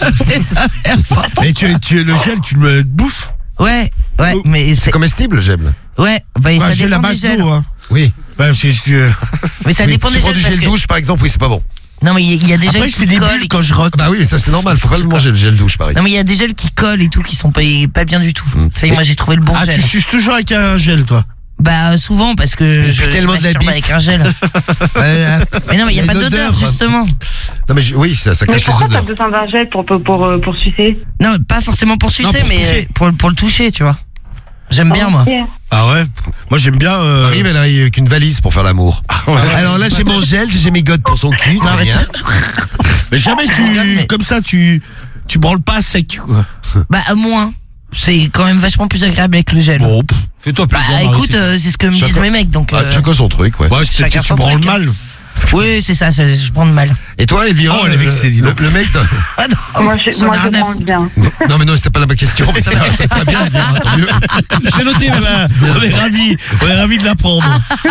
Speaker 4: la
Speaker 5: Et le gel, tu le bouffes.
Speaker 4: Ouais, mais
Speaker 2: C'est
Speaker 4: c'est.
Speaker 2: comestible, j'aime.
Speaker 4: Ouais, bah
Speaker 5: Ouais,
Speaker 4: ça
Speaker 5: gel à
Speaker 4: dépend des
Speaker 5: base
Speaker 4: gels.
Speaker 5: d'eau, hein.
Speaker 2: Oui.
Speaker 5: Ouais, parce que si tu...
Speaker 4: Mais ça
Speaker 2: Oui,
Speaker 4: dépend
Speaker 2: tu
Speaker 4: des
Speaker 2: prends
Speaker 4: gels.
Speaker 2: du
Speaker 4: parce
Speaker 2: gel
Speaker 4: que-
Speaker 2: douche, par exemple, oui, c'est pas bon.
Speaker 4: Non mais il y a des
Speaker 5: Après,
Speaker 4: gels
Speaker 5: je fais
Speaker 4: qui
Speaker 5: des
Speaker 4: collent.
Speaker 5: bulles
Speaker 4: et
Speaker 5: quand
Speaker 4: qui-
Speaker 5: je rote.
Speaker 2: Bah oui, mais ça c'est normal, faut pas le manger le gel douche, pareil.
Speaker 4: Non mais il y a des gels qui collent et tout qui sont pas bien du tout. Ça y est, moi j'ai trouvé le bon
Speaker 5: Ah,
Speaker 4: gel.
Speaker 5: tu suces toujours avec un gel, toi.
Speaker 4: Bah souvent parce que je
Speaker 2: tellement de la
Speaker 4: masturbe
Speaker 2: bite.
Speaker 4: avec un gel. Mais non mais il y a pas d'odeur justement.
Speaker 2: Non mais oui, ça
Speaker 9: Mais
Speaker 2: cache les
Speaker 9: pourquoi t'as
Speaker 2: odeurs.
Speaker 9: besoin d'un gel pour sucer?
Speaker 4: Non, pas forcément pour sucer,
Speaker 5: pour
Speaker 4: mais
Speaker 5: toucher.
Speaker 4: pour le toucher, tu vois. J'aime bien moi.
Speaker 9: Ok.
Speaker 5: Ah ouais. Moi, j'aime bien.
Speaker 2: Arrive, elle arrive avec une valise pour faire l'amour. Alors là, j'ai mon gel, j'ai mes godes pour son cul, très bien.
Speaker 5: Mais jamais
Speaker 4: mais-
Speaker 5: comme ça, tu branles pas sec, quoi.
Speaker 4: Bah moins. C'est quand même vachement plus agréable avec le gel.
Speaker 5: Bon,
Speaker 8: Fais-toi
Speaker 4: Bah
Speaker 8: plaisir. Marie,
Speaker 4: écoute,
Speaker 8: c'est-
Speaker 4: c'est ce que me
Speaker 2: Chacun-
Speaker 4: disent mes mecs, donc.
Speaker 2: Ah, chacun son truc, ouais.
Speaker 5: ouais, c'est peut-être
Speaker 4: Chacun
Speaker 5: que tu
Speaker 4: son
Speaker 5: branles
Speaker 4: truc, hein.
Speaker 5: mal.
Speaker 4: Oui, c'est ça, je prends de mal.
Speaker 2: Et toi, Elvira,
Speaker 5: Oh, elle est vexée, dis donc.
Speaker 2: le mec...
Speaker 4: Ah non,
Speaker 9: Moi, je
Speaker 4: j'en ai rien à
Speaker 9: branle
Speaker 4: foutre.
Speaker 9: bien.
Speaker 2: Non mais non, c'était pas la bonne question. Mais c'était très bien, Elvira, tant mieux.
Speaker 8: J'ai noté, merci.
Speaker 5: On est ravis de l'apprendre.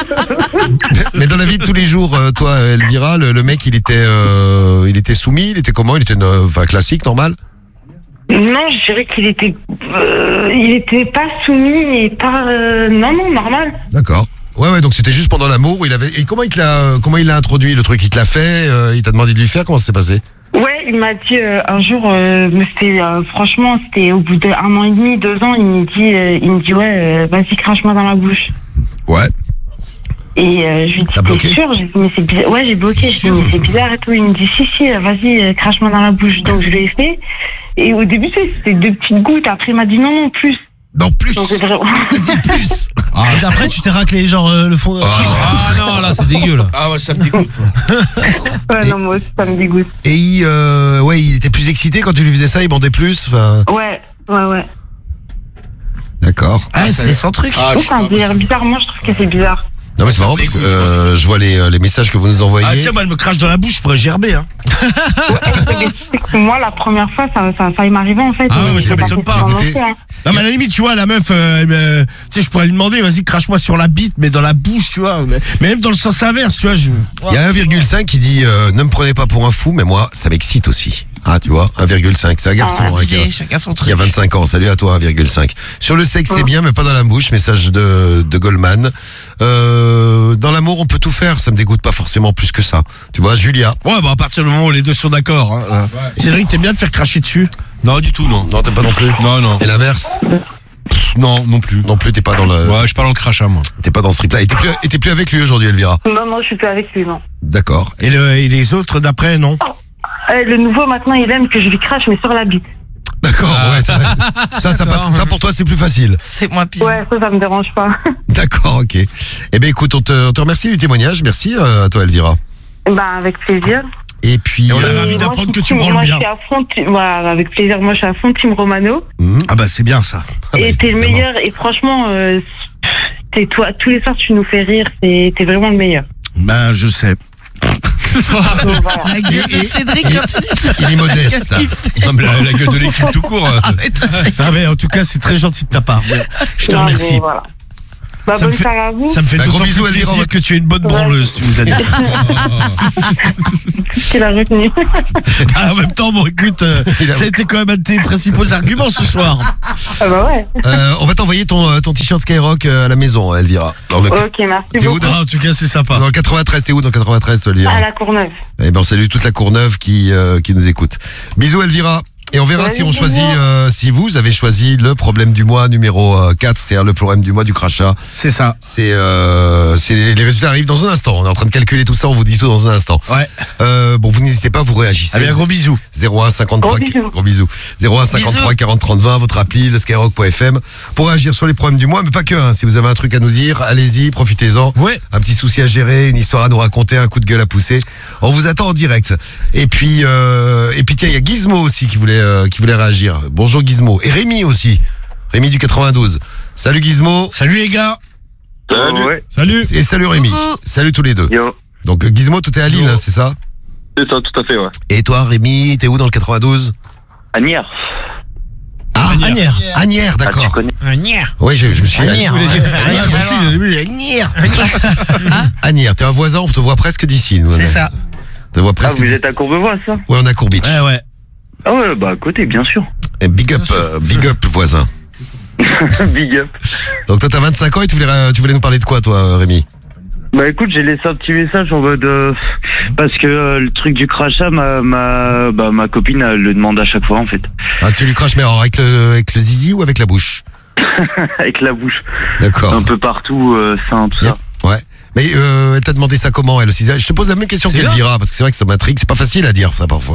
Speaker 2: Mais dans la vie de tous les jours, toi, Elvira, le mec, il était soumis, il était comment? Il était enfin, classique, normal?
Speaker 9: Non, je dirais qu'il était pas soumis et pas non, normal.
Speaker 2: D'accord. Ouais, donc c'était juste pendant l'amour où il avait. Et comment il l'a introduit le truc? Il te l'a fait? Il t'a demandé de lui faire? Comment ça s'est passé?
Speaker 9: Ouais, il m'a dit un jour, mais c'était franchement, c'était au bout d'1 an et demi, 2 ans, il me dit ouais, vas-y, crache-moi dans la bouche.
Speaker 2: Ouais.
Speaker 9: Et je lui dis,
Speaker 2: T'as bloqué?
Speaker 9: t'es sûr? J'ai dit, mais c'est bizarre. Ouais, j'ai bloqué. Je lui dis, mais c'est bizarre et tout. Il me dit, si, vas-y, crache-moi dans la bouche. Donc je lui ai fait. Et au début, c'était 2 petites gouttes. Après, il m'a dit non, plus.
Speaker 2: Non, plus.
Speaker 9: Donc c'est vraiment.
Speaker 2: Vas-y, plus.
Speaker 5: Et après, tu t'es raclé, genre, le fond.
Speaker 8: Ah non, là, c'est dégueu, là.
Speaker 5: Ah ouais, ça me dégoûte.
Speaker 9: Ouais, non, moi aussi, ça me dégoûte.
Speaker 2: Et il était plus excité quand tu lui faisais ça, il bandait plus. Enfin,
Speaker 9: Ouais.
Speaker 2: d'accord.
Speaker 4: Ah, c'est son truc.
Speaker 5: Ah,
Speaker 9: C'est un délire bizarre. Moi, je trouve que c'est bizarre.
Speaker 2: Non mais c'est marrant parce que je vois les messages que vous nous envoyez.
Speaker 5: Ah, tiens, moi, elle me crache dans la bouche, je pourrais gerber, hein.
Speaker 9: Mais tu sais que moi, la première fois, ça m'arrivait en fait.
Speaker 5: Ah ouais,
Speaker 9: Et
Speaker 5: mais ça
Speaker 9: j'ai
Speaker 5: m'étonne
Speaker 9: fait
Speaker 5: pas,
Speaker 9: pendant
Speaker 2: écoutez.
Speaker 9: longtemps, hein.
Speaker 5: Non, mais à la limite, tu vois, la meuf, tu sais, je pourrais lui demander, vas-y, crache-moi sur la bite, mais dans la bouche, tu vois. Mais même dans le sens inverse, tu vois.
Speaker 2: Il y a 1,5 qui dit ne me prenez pas pour un fou, mais moi ça m'excite aussi. Ah tu vois, 1,5, c'est un garçon hein,
Speaker 4: Chacun son
Speaker 2: qui a
Speaker 4: truc.
Speaker 2: 25 ans. Salut à toi 1,5. Sur le sexe c'est bien, mais pas dans la bouche. Message de Goldman. Dans l'amour on peut tout faire, ça me dégoûte pas forcément plus que ça. Tu vois, Julia.
Speaker 5: Ouais, bah à partir du moment où les deux sont d'accord. Hein. Cédric, t'aimes bien te faire cracher dessus?
Speaker 8: Non, du tout, non.
Speaker 2: Non, t'aimes pas non plus.
Speaker 8: Non.
Speaker 2: Et l'inverse?
Speaker 8: Non, non plus.
Speaker 2: Non plus, t'es pas dans le.
Speaker 8: Ouais, je parle dans le crachat, moi.
Speaker 2: T'es pas dans ce trip-là. Et t'es plus avec lui aujourd'hui, Elvira.
Speaker 9: Non, je suis plus avec lui, non.
Speaker 2: D'accord.
Speaker 5: Et les autres d'après, non?
Speaker 9: Le nouveau, maintenant, il aime que je lui crache, mais sur la bite.
Speaker 2: D'accord. Ouais, ça passe. Ça pour toi c'est plus facile.
Speaker 4: C'est moins pire.
Speaker 9: Ouais, ça me dérange pas.
Speaker 2: D'accord, ok. Eh ben écoute, on te remercie du témoignage. Merci à toi, Elvira.
Speaker 9: Avec plaisir.
Speaker 2: Et puis.
Speaker 5: Et on est
Speaker 9: Et
Speaker 5: ravis
Speaker 9: moi,
Speaker 5: d'apprendre
Speaker 9: je
Speaker 5: que tu
Speaker 9: suis-
Speaker 5: branles
Speaker 9: moi,
Speaker 5: bien.
Speaker 9: Je suis à fond, voilà, avec plaisir. Moi, je suis à fond Team Romano.
Speaker 5: Ah bah c'est bien ça.
Speaker 2: Ah bah,
Speaker 9: Et t'es le
Speaker 2: évidemment.
Speaker 9: meilleur. Et franchement, t'es toi. Tous les soirs, tu nous fais rire. T'es vraiment le meilleur.
Speaker 5: Ben je sais.
Speaker 9: Donc, voilà.
Speaker 4: La gueule de Cédric quand tu dis ça.
Speaker 2: Il est modeste.
Speaker 8: Non, mais la gueule de l'équipe tout court.
Speaker 5: Ah mais en tout cas c'est très gentil de ta part. Je te
Speaker 9: Non, mais
Speaker 5: remercie.
Speaker 9: voilà. Bah, bonne soirée à vous.
Speaker 5: Ça me fait
Speaker 2: Un
Speaker 5: d'autant
Speaker 2: gros bisou,
Speaker 5: plus
Speaker 2: Elvira.
Speaker 5: plaisir que tu es une bonne branleuse, tu nous as dit.
Speaker 9: Qu'il a retenu.
Speaker 5: En même temps, bon, écoute, ça a été quand même un de tes principaux arguments ce soir.
Speaker 9: Ah bah ouais.
Speaker 2: On va t'envoyer ton t-shirt Skyrock à la maison, Elvira.
Speaker 9: Ok, merci
Speaker 2: T'es où,
Speaker 9: beaucoup.
Speaker 2: dans-
Speaker 5: En tout cas, c'est sympa.
Speaker 2: Dans le 93, t'es où dans le 93, toi, Elvira?
Speaker 9: À la Courneuve.
Speaker 2: Eh ben, on salue toute la Courneuve qui nous écoute. Bisous, Elvira. Et on verra
Speaker 9: Ouais,
Speaker 2: si on
Speaker 9: bisous.
Speaker 2: choisit, si vous avez choisi le problème du mois numéro 4, c'est-à-dire le problème du mois du crachat.
Speaker 5: C'est ça.
Speaker 2: C'est les résultats arrivent dans un instant. On est en train de calculer tout ça, on vous dit tout dans un instant.
Speaker 5: Ouais.
Speaker 2: Bon, vous n'hésitez pas, vous réagissez.
Speaker 5: Allez, un gros bisou.
Speaker 2: 01 53 gros bisous. 01 53 40 30 20, votre appli, le skyrock.fm, pour réagir sur les problèmes du mois, mais pas que. Hein. Si vous avez un truc à nous dire, allez-y, profitez-en.
Speaker 5: Ouais.
Speaker 2: Un petit souci à gérer, une histoire à nous raconter, un coup de gueule à pousser. On vous attend en direct. Et puis tiens, il y a Gizmo aussi qui voulait réagir. Bonjour Gizmo. Et Rémi aussi. Rémi du 92. Salut Gizmo.
Speaker 5: Salut les gars.
Speaker 1: Salut.
Speaker 10: Ouais.
Speaker 8: Salut.
Speaker 2: Et salut Rémi. Salut tous les deux.
Speaker 10: Yo.
Speaker 2: Donc Gizmo, toi t'es à Lille, hein, c'est ça?
Speaker 10: C'est ça, tout à fait, ouais.
Speaker 2: Et toi Rémi, t'es où dans le 92?
Speaker 10: Agnières.
Speaker 2: Ah,
Speaker 5: Agnières.
Speaker 2: Agnières,
Speaker 10: Ah, tu
Speaker 2: d'accord.
Speaker 10: connais.
Speaker 2: Oui, je me suis
Speaker 5: Agnières.
Speaker 2: Agnières, t'es un voisin, on te voit presque d'ici. Nous,
Speaker 4: C'est
Speaker 2: on est-
Speaker 4: ça.
Speaker 2: On te voit
Speaker 10: Ah,
Speaker 2: presque
Speaker 10: vous
Speaker 2: d'ici.
Speaker 10: êtes à Courbevoie, ça?
Speaker 2: Ouais, on est à Courbitch.
Speaker 5: Ouais.
Speaker 10: Ah ouais, bah à côté, bien sûr.
Speaker 2: Et big up voisin.
Speaker 10: Big up.
Speaker 2: Donc toi t'as 25 ans et tu voulais nous parler de quoi toi Rémi?
Speaker 10: Bah écoute, j'ai laissé un petit message en mode parce que le truc du crachat, ma copine elle le demande à chaque fois en fait.
Speaker 2: Ah, tu lui craches mais alors avec le zizi ou avec la bouche?
Speaker 10: Avec la bouche.
Speaker 2: D'accord.
Speaker 10: Un peu partout, sein, tout ça.
Speaker 2: Ouais. Mais elle t'a demandé ça comment elle aussi? Je te pose la même question qu'Elvira parce que c'est vrai que ça m'intrigue, c'est pas facile à dire ça parfois.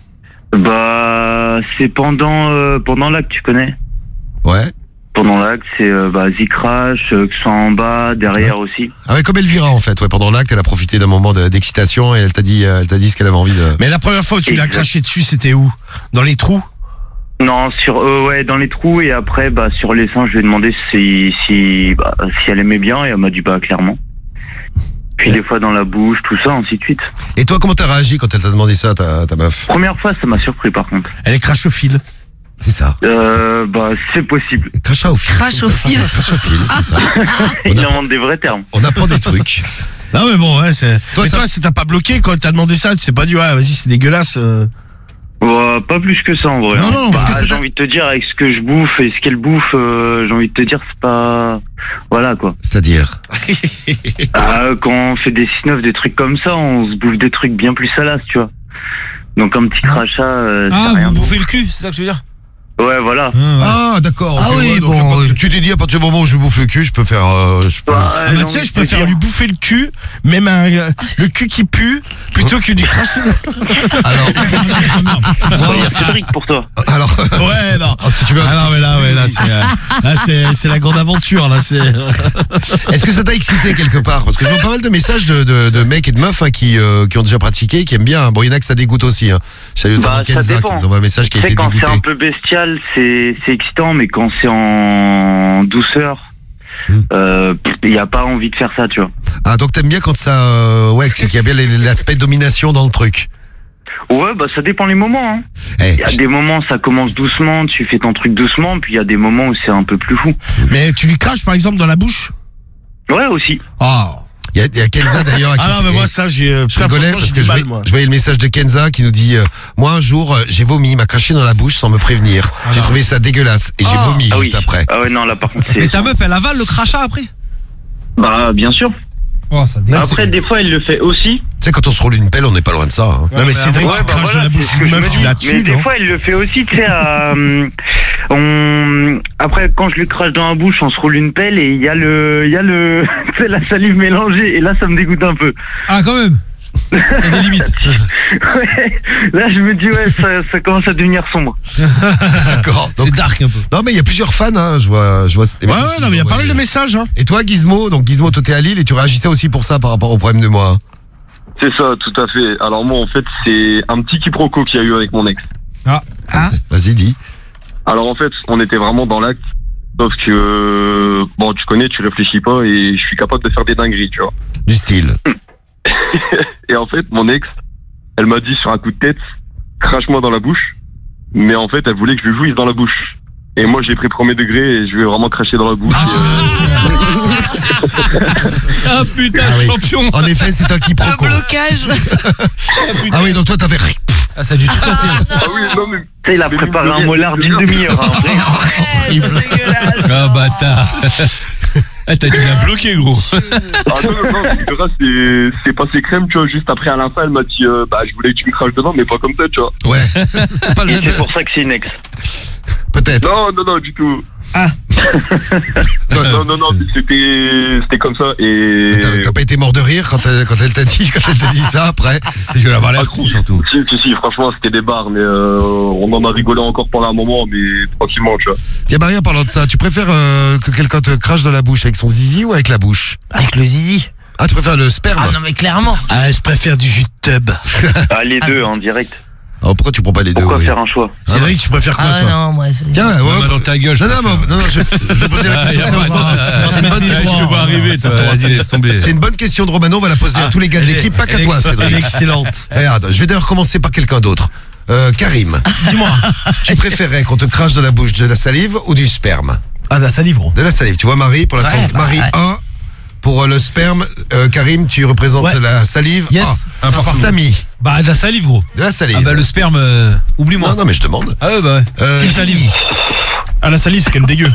Speaker 10: Bah c'est pendant l'acte, tu connais?
Speaker 2: Ouais.
Speaker 10: Pendant l'acte, c'est vas-y crash, que ce soit en bas, derrière aussi.
Speaker 2: Ah ouais, comme Elvira en fait, ouais, pendant l'acte elle a profité d'un moment d'excitation et elle t'a dit ce qu'elle avait envie de...
Speaker 5: Mais la première fois où tu l'as craché dessus, c'était où? Dans les trous?
Speaker 10: Non, ouais, dans les trous, et après bah sur les seins, je lui ai demandé si elle aimait bien et elle m'a dit bah clairement. Puis des fois dans la bouche, tout ça, ainsi de suite.
Speaker 2: Et toi comment t'as réagi quand elle t'a demandé ça ta meuf?
Speaker 10: Première fois, ça m'a surpris par contre.
Speaker 5: Elle est crachophile.
Speaker 2: C'est ça.
Speaker 10: Bah c'est possible.
Speaker 2: Crachat au fil.
Speaker 4: Crachophile.
Speaker 2: Crachophile, c'est ça.
Speaker 10: Il invente des vrais termes.
Speaker 2: On apprend des trucs.
Speaker 5: Non mais bon, ouais, c'est.
Speaker 2: Toi,
Speaker 5: Mais
Speaker 2: ça-
Speaker 5: toi, c'est t'as pas bloqué quand t'as demandé ça, tu t'es pas dit ouais, vas-y, c'est dégueulasse.
Speaker 10: Bah, pas plus que ça en vrai.
Speaker 5: Non, non,
Speaker 10: Bah,
Speaker 2: parce que c'est
Speaker 10: j'ai envie de te dire, avec ce que je bouffe et ce qu'elle bouffe, j'ai envie de te dire, c'est pas... Voilà quoi.
Speaker 2: C'est-à-dire?
Speaker 10: Quand on fait des 6-9, des trucs comme ça, on se bouffe des trucs bien plus salaces, tu vois. Donc un petit crachat, c'est
Speaker 8: Ah,
Speaker 10: rien.
Speaker 8: vous bouffez le cul, c'est ça que je veux dire?
Speaker 10: Ouais, voilà.
Speaker 2: Ah d'accord.
Speaker 4: Ah
Speaker 2: ok,
Speaker 4: oui,
Speaker 2: ouais, donc,
Speaker 4: bon, oui.
Speaker 2: tu t'es dit à partir du moment où je bouffe le cul, je peux faire.
Speaker 10: Bah,
Speaker 5: Ah bah tiens, je préfère lui bouffer le cul, même le cul qui pue, plutôt que du cracher.
Speaker 2: Alors.
Speaker 10: Il y a Cédric pour toi.
Speaker 2: Alors.
Speaker 5: Ouais, non.
Speaker 2: Si tu veux.
Speaker 5: Ah non mais là c'est la grande aventure là, c'est.
Speaker 2: Est-ce que ça t'a excité quelque part? Parce que je vois pas mal de messages de mecs et de meufs hein, qui ont déjà pratiqué, qui aiment bien. Bon, il y en a que ça dégoûte aussi. Hein. Salut notamment
Speaker 10: Bah, ça
Speaker 2: Kenza qui
Speaker 10: dépend.
Speaker 2: nous envoie un message qui a
Speaker 10: Tu sais,
Speaker 2: été
Speaker 10: quand
Speaker 2: dégoûté.
Speaker 10: c'est un peu bestial, c'est excitant, mais quand c'est en douceur, il n'y a pas envie de faire ça, tu vois.
Speaker 2: Ah donc t'aimes bien quand ça, ouais, c'est qu'il y a bien l'aspect domination dans le truc.
Speaker 10: Ouais, bah ça dépend les moments. Hein.
Speaker 2: Eh,
Speaker 10: Il y a des moments, ça commence doucement, tu fais ton truc doucement, puis il y a des moments où c'est un peu plus fou.
Speaker 5: Mais tu lui craches par exemple dans la bouche?
Speaker 10: Ouais, aussi.
Speaker 5: Ah.
Speaker 2: il y a Kenza d'ailleurs.
Speaker 5: Ah non mais moi ça j'ai.
Speaker 2: Je rigolais parce que je voyais le message de Kenza qui nous dit moi un jour j'ai vomi, il m'a craché dans la bouche sans me prévenir. J'ai trouvé ça dégueulasse et j'ai vomi
Speaker 10: Ah
Speaker 2: juste
Speaker 10: oui.
Speaker 2: après.
Speaker 10: Ah ouais, non, là par contre c'est...
Speaker 8: Mais ta meuf, elle avale le crachat après?
Speaker 10: Bah bien sûr.
Speaker 8: Oh, ça
Speaker 10: Après des fois elle le fait aussi.
Speaker 2: Tu sais quand on se roule une pelle on n'est pas loin de ça. Hein.
Speaker 5: Non mais Cédric,
Speaker 10: Ouais,
Speaker 5: tu
Speaker 10: bah
Speaker 5: craches
Speaker 10: voilà,
Speaker 5: de la bouche
Speaker 10: c'est ce que
Speaker 5: d'une
Speaker 10: je
Speaker 5: meuf,
Speaker 10: me
Speaker 5: tu
Speaker 10: dis.
Speaker 5: la
Speaker 10: Mais
Speaker 5: tues,
Speaker 10: des
Speaker 5: non?
Speaker 10: fois elle le fait aussi, tu sais, après quand je lui crache dans la bouche, on se roule une pelle et il y a le c'est la salive mélangée et là ça me dégoûte un peu.
Speaker 8: Ah, quand même. T'as des limites.
Speaker 10: Ouais, là je me dis ouais, ça commence à devenir sombre.
Speaker 2: D'accord. Donc-
Speaker 8: C'est dark un peu.
Speaker 2: Non mais il y a plusieurs fans hein, je vois ces
Speaker 5: Ouais
Speaker 2: messages
Speaker 5: ouais
Speaker 2: qui
Speaker 5: non mais il y a
Speaker 2: nous
Speaker 5: pas mal de
Speaker 2: envoient.
Speaker 5: messages hein.
Speaker 2: Et toi Gizmo, donc Gizmo toi t'es à Lille et tu réagissais aussi pour ça par rapport au problème de moi.
Speaker 11: C'est ça, tout à fait. Alors moi, en fait, c'est un petit quiproquo qu'il y a eu avec mon ex.
Speaker 2: Vas-y dis.
Speaker 11: Alors en fait, on était vraiment dans l'acte, sauf que, bon, tu connais, tu réfléchis pas et je suis capable de faire des dingueries, tu vois.
Speaker 2: Du style.
Speaker 11: Et en fait, mon ex, elle m'a dit sur un coup de tête, crache-moi dans la bouche, mais en fait, elle voulait que je lui jouisse dans la bouche. Et moi, j'ai pris premier degré et je vais vraiment cracher dans la bouche.
Speaker 8: Ah putain,
Speaker 2: Ah oui.
Speaker 8: champion.
Speaker 2: En effet, c'est un quiproquo.
Speaker 4: Blocage.
Speaker 2: Ah oui, donc toi t'as fait.
Speaker 8: Ah, ça a dû tout casser.
Speaker 11: Ah oui, non, mais.
Speaker 10: Tu sais, il a préparé un molar d'une demi-heure. Hein.
Speaker 8: Ah, bâtard. Ah, tu l'as bloqué, gros.
Speaker 11: Ah non, le reste, c'est passé crème, tu vois. Juste après, à la fin, elle m'a dit, je voulais que tu me craches dedans, mais pas comme ça, tu vois.
Speaker 2: Ouais, c'est pas le
Speaker 10: Et
Speaker 2: même.
Speaker 10: c'est pour ça que c'est une ex.
Speaker 2: Peut-être.
Speaker 11: Non, du tout.
Speaker 5: Ah.
Speaker 11: Non, c'était comme ça. Et.
Speaker 2: T'as pas été mort de rire quand elle t'a dit ça après.
Speaker 8: Je vais avoir l'air con, surtout.
Speaker 11: Si, franchement, c'était des barres, mais on en a rigolé encore pendant un moment, mais tranquillement, tu vois.
Speaker 2: Tiens, Marie, en parlant de ça, tu préfères que quelqu'un te crache dans la bouche avec son zizi ou avec la bouche?
Speaker 4: Avec le zizi.
Speaker 2: Ah, tu préfères le sperme?
Speaker 4: Ah non, mais clairement.
Speaker 5: Ah, je préfère du jus de tub.
Speaker 10: Ah, les deux, en direct.
Speaker 2: Oh, pourquoi tu prends pas les deux?
Speaker 10: Pourquoi
Speaker 2: oui.
Speaker 10: faire un choix?
Speaker 5: Cédric, tu préfères quoi,
Speaker 4: Ah
Speaker 5: toi?
Speaker 4: non, moi, c'est...
Speaker 2: Tiens, ouais.
Speaker 8: Dans ta gueule.
Speaker 2: Non, je vais poser la question sérieusement. C'est une bonne
Speaker 8: Je
Speaker 2: question.
Speaker 8: te vois arriver, toi. Vas-y, laisse tomber.
Speaker 2: C'est une bonne question de Romano, on va la poser à tous les gars de l'équipe, pas qu'à toi,
Speaker 5: Elle est
Speaker 2: Cédric.
Speaker 5: excellente.
Speaker 2: Regarde, je vais d'ailleurs commencer par quelqu'un d'autre. Karim, dis-moi, tu préférais qu'on te crache dans la bouche de la salive ou du sperme?
Speaker 5: Ah, de la salive, gros.
Speaker 2: De la salive, tu vois Marie, pour l'instant,
Speaker 4: Ouais,
Speaker 2: Marie
Speaker 4: ouais.
Speaker 2: 1. Pour le sperme, Karim, tu représentes
Speaker 5: Ouais.
Speaker 2: la salive.
Speaker 8: Yes.
Speaker 2: Ah,
Speaker 8: Ah, pardon.
Speaker 2: Samy,
Speaker 8: Bah, de la salive, gros.
Speaker 2: de la salive.
Speaker 8: Ah, bah, le sperme, oublie-moi.
Speaker 2: Non, mais je demande.
Speaker 8: Ah, ouais, bah, ouais.
Speaker 5: Team salive. Ah, la salive, c'est quand même dégueu.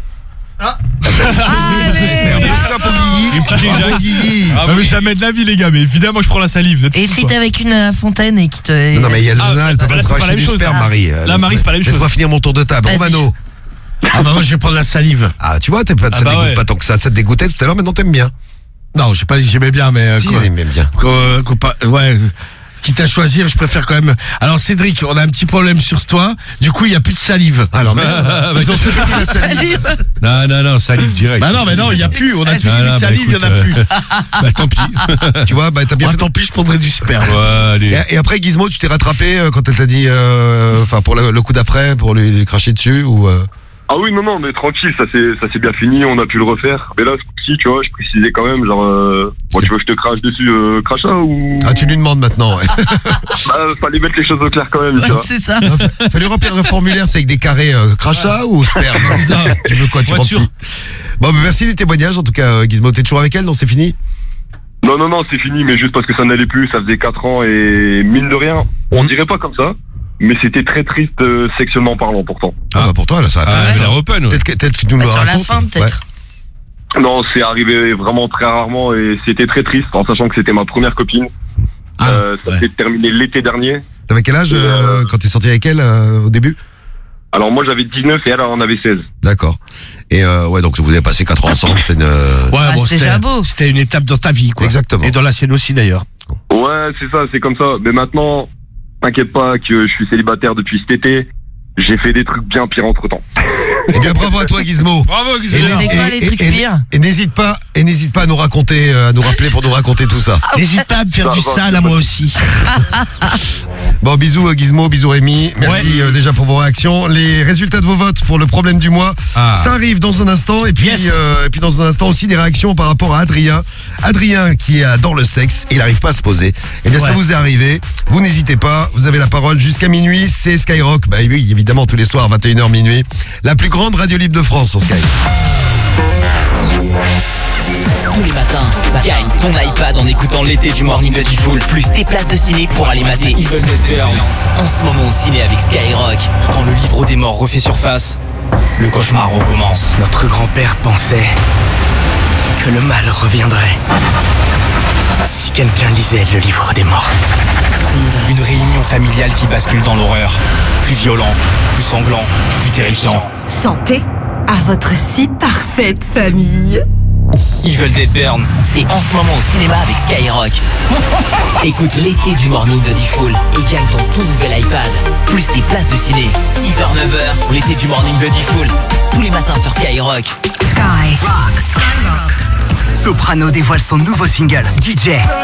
Speaker 2: J'espère pour Guigui.
Speaker 8: Une petite
Speaker 2: Bravo,
Speaker 8: Jacques.
Speaker 2: Guigui.
Speaker 8: Ah, mais jamais de la vie, les gars, mais évidemment, je prends la salive.
Speaker 4: Et si t'es avec une fontaine et qui te...
Speaker 2: Non, mais il y a le zona, elle peut
Speaker 8: bah,
Speaker 2: pas
Speaker 8: là,
Speaker 2: te
Speaker 8: c'est pas la
Speaker 2: cracher
Speaker 8: même
Speaker 2: du
Speaker 8: chose.
Speaker 2: sperme,
Speaker 8: Ah.
Speaker 2: Marie.
Speaker 8: Là, Marie, c'est pas la même chose.
Speaker 2: Laisse-moi finir mon tour de table.
Speaker 4: Vas-y.
Speaker 2: Romano.
Speaker 5: Ah, bah, moi, je vais prendre la salive.
Speaker 2: Ah, tu vois, ça
Speaker 8: Ah,
Speaker 2: te
Speaker 8: bah
Speaker 2: dégoûte
Speaker 8: ouais.
Speaker 2: pas tant que ça. Ça te dégoûtait tout à l'heure, maintenant t'aimes bien.
Speaker 5: Non, j'ai pas dit que j'aimais bien, mais
Speaker 2: Si,
Speaker 5: quoi.
Speaker 2: j'aime bien.
Speaker 5: Ouais. Quitte à choisir, je préfère quand même. Alors, Cédric, on a un petit problème sur toi. Du coup, il y a plus de salive.
Speaker 2: Alors, mais
Speaker 8: Ah, bah,
Speaker 2: ils ont toujours pris la salive.
Speaker 8: Non, salive direct.
Speaker 5: Bah non, mais non, il y a plus. On a tous
Speaker 8: Ah,
Speaker 5: mis
Speaker 8: là, bah,
Speaker 5: salive, il y en a
Speaker 8: écoute,
Speaker 5: plus.
Speaker 8: Bah, tant pis.
Speaker 2: Tu vois, bah t'as bien
Speaker 5: Moi,
Speaker 2: fait.
Speaker 5: tant pis, je prendrais du sperme.
Speaker 8: Ouais, allez.
Speaker 2: Et après, Gizmo, tu t'es rattrapé quand elle t'a dit, enfin pour le coup d'après, pour lui cracher dessus ou
Speaker 11: Ah oui, non, mais tranquille, ça s'est bien fini, on a pu le refaire. Mais là, ce coup-ci, tu vois, je précisais quand même, genre, bon, tu veux que je te crache dessus, crachat ou.
Speaker 2: Ah, tu lui demandes maintenant. Ouais.
Speaker 11: Bah, fallait mettre les choses au clair quand même, tu vois.
Speaker 4: C'est ça.
Speaker 2: Fallait remplir un formulaire, c'est avec des carrés crachat ou sperme.
Speaker 8: C'est ça.
Speaker 2: Tu veux quoi, tu
Speaker 8: Voiture.
Speaker 2: remplis. Bon, bah, merci du témoignage en tout cas, Gizmo. T'es toujours avec elle, non, c'est fini?
Speaker 11: Non, c'est fini, mais juste parce que ça n'allait plus, ça faisait 4 ans et mine de rien, on dirait pas comme ça, mais c'était très triste sexuellement parlant pourtant.
Speaker 2: Ah, bah pourtant, là, ça va
Speaker 8: Ah,
Speaker 2: pas.
Speaker 8: mais la open, ouais.
Speaker 2: Peut-être que tu nous
Speaker 4: Bah,
Speaker 2: le
Speaker 4: sur la
Speaker 2: racontes.
Speaker 4: fin, peut-être.
Speaker 11: Non, c'est arrivé vraiment très rarement et c'était très triste en sachant que c'était ma première copine. Ça s'est terminé l'été dernier.
Speaker 2: T'avais quel âge quand t'es sorti avec elle au début?
Speaker 11: Alors moi j'avais 19 et elle en avait 16.
Speaker 2: D'accord. Et ouais, donc vous avez passé 4 ans ensemble, c'est une.
Speaker 5: Ouais,
Speaker 4: Ah,
Speaker 5: bon,
Speaker 4: c'est déjà beau.
Speaker 5: c'était une étape dans ta vie, quoi.
Speaker 2: Exactement.
Speaker 5: Et dans la sienne aussi, d'ailleurs.
Speaker 11: Ouais, c'est ça, c'est comme ça. Mais maintenant, t'inquiète pas que je suis célibataire depuis cet été. J'ai fait des trucs bien pires entre temps.
Speaker 2: Eh bien, bravo à toi, Gizmo.
Speaker 8: Bravo,
Speaker 2: Et
Speaker 8: Gizmo.
Speaker 4: C'est quoi les trucs pires?
Speaker 2: Et n'hésite pas à nous raconter, à nous rappeler pour nous raconter tout ça.
Speaker 5: N'hésite pas à me faire
Speaker 11: Ça
Speaker 5: du
Speaker 11: va,
Speaker 5: sale à moi aussi.
Speaker 2: Bon, bisous Gizmo, bisous Rémi. Merci déjà pour vos réactions. Les résultats de vos votes pour le problème du mois, ça arrive dans un instant. Et puis, et puis dans un instant aussi des réactions par rapport à Adrien. Adrien qui est dans le sexe et il n'arrive pas à se poser. Eh bien, ça vous est arrivé. Vous n'hésitez pas. Vous avez la parole jusqu'à minuit. C'est Skyrock. Bah oui, évidemment, tous les soirs, 21h minuit. La plus grande radio libre de France sur Sky.
Speaker 12: Tous les matins, gagne ton iPad en écoutant l'été du Morning de Diffoul. Plus tes places de ciné pour aller mater Evil Dead Burn. En ce moment au ciné avec Skyrock. Quand le livre des morts refait surface, le cauchemar recommence. Notre grand-père pensait que le mal reviendrait si quelqu'un lisait le livre des morts. Une réunion familiale qui bascule dans l'horreur. Plus violent, plus sanglant, plus terrifiant.
Speaker 13: Santé à votre si parfaite famille.
Speaker 12: Evil Dead Burn, c'est en ce moment au cinéma avec Skyrock. Écoute l'été du Morning de Diffoul et gagne ton tout nouvel iPad. Plus des places de ciné. 6h, 9h, l'été du Morning de Diffoul. Tous les matins sur Skyrock.
Speaker 13: Skyrock.
Speaker 12: Soprano dévoile son nouveau single, DJ.